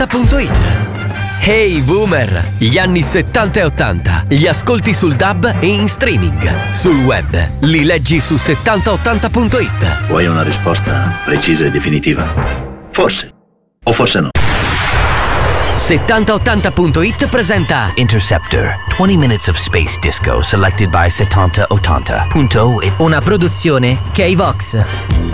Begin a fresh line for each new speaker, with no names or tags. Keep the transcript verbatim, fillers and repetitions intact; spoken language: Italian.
ottanta punto it. Hey Boomer! Gli anni settanta e ottanta li ascolti sul D A B e in streaming. Sul web li leggi su settanta ottanta punto it.
Vuoi una risposta precisa e definitiva? Forse. O forse no.
settanta ottanta punto it presenta
Interceptor, twenty minutes of space disco selected by settanta ottanta punto it.
una produzione K-Vox.